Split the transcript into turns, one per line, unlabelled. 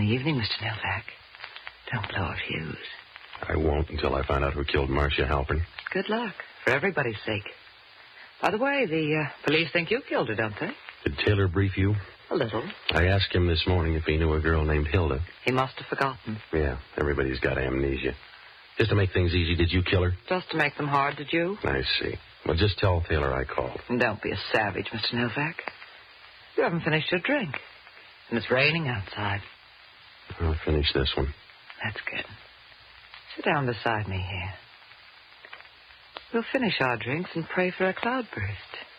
evening, Mr. Novak. Don't blow a fuse.
I won't until I find out who killed Marcia Halpern.
Good luck, for everybody's sake. By the way, the police think you killed her, don't they?
Did Taylor brief you?
A little.
I asked him this morning if he knew a girl named Hilda.
He must have forgotten.
Yeah, everybody's got amnesia. Just to make things easy, did you kill her?
Just to make them hard, did you?
I see. Well, just tell Taylor I called.
And don't be a savage, Mr. Novak. You haven't finished your drink. And it's raining outside.
I'll finish this one.
That's good. Sit down beside me here. We'll finish our drinks and pray for a cloudburst.